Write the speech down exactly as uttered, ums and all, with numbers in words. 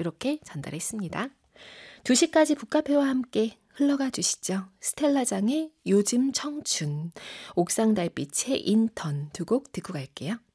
이렇게 전달했습니다. 두 시까지 북카페와 함께 흘러가 주시죠. 스텔라장의 요즘 청춘, 옥상 달빛의 인턴 두 곡 듣고 갈게요.